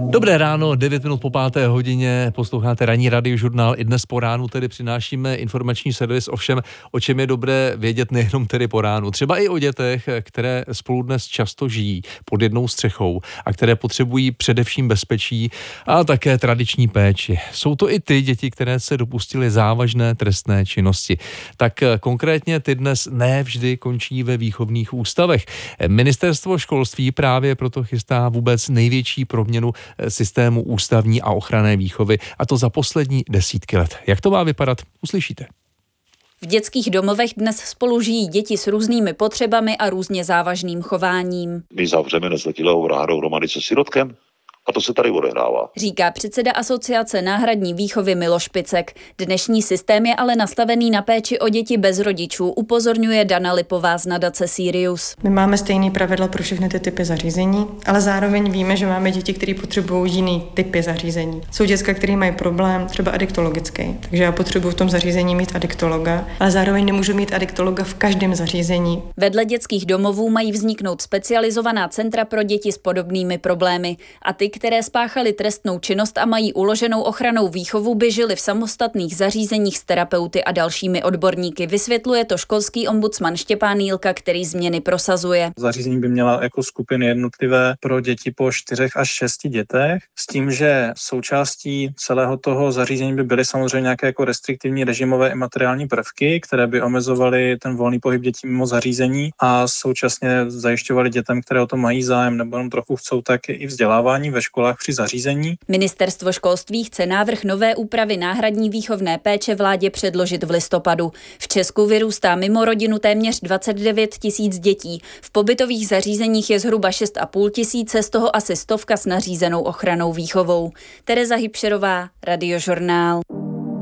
Dobré ráno, 9 minut po 5. hodině, posloucháte ranní radiožurnál. I dnes po ránu tedy přinášíme informační servis, ovšem o čem je dobré vědět nejenom tedy po ránu. Třeba i o dětech, které spolu dnes často žijí pod jednou střechou a které potřebují především bezpečí a také tradiční péči. Jsou to i ty děti, které se dopustily závažné trestné činnosti. Tak konkrétně ty dnes ne vždy končí ve výchovných ústavech. Ministerstvo školství právě proto chystá vůbec největší proměnu systému ústavní a ochranné výchovy, a to za poslední desítky let. Jak to má vypadat, uslyšíte. V dětských domovech dnes spolu žijí děti s různými potřebami a různě závažným chováním. My zavřeme nezletilého vraha dohromady se sirotkem. A to se tady odehrává. Říká předseda Asociace náhradní výchovy Miloš Picek. Dnešní systém je ale nastavený na péči o děti bez rodičů, upozorňuje Dana Lipová z nadace Sirius. My máme stejné pravidla pro všechny ty typy zařízení, ale zároveň víme, že máme děti, které potřebují jiný typy zařízení. Jsou děcka, které mají problém, třeba adiktologický, takže já potřebuji v tom zařízení mít adiktologa, ale zároveň nemůžu mít adiktologa v každém zařízení. Vedle dětských domovů mají vzniknout specializovaná centra pro děti s podobnými problémy a ty, které spáchaly trestnou činnost a mají uloženou ochrannou výchovu, by žili v samostatných zařízeních s terapeuty a dalšími odborníky. Vysvětluje to školský ombudsman Štěpán Jílka, který změny prosazuje. Zařízení by měla jako skupiny jednotlivé pro děti po 4 až 6 dětech, s tím, že součástí celého toho zařízení by byly samozřejmě nějaké jako restriktivní režimové i materiální prvky, které by omezovaly ten volný pohyb dětí mimo zařízení a současně zajišťovaly dětem, které o to mají zájem nebo jenom trochu chcou, tak i vzdělávání ve školách při zařízení. Ministerstvo školství chce návrh nové úpravy náhradní výchovné péče vládě předložit v listopadu. V Česku vyrůstá mimo rodinu téměř 29 000 dětí. V pobytových zařízeních je zhruba 6 500, z toho asi 100 s nařízenou ochrannou výchovou. Tereza Hybšerová, Radiožurnál.